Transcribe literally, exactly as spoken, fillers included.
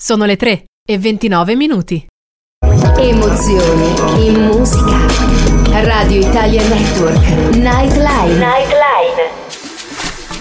Sono le tre e ventinove minuti. Emozione in musica. Radio Italia Network. Nightline. Nightline.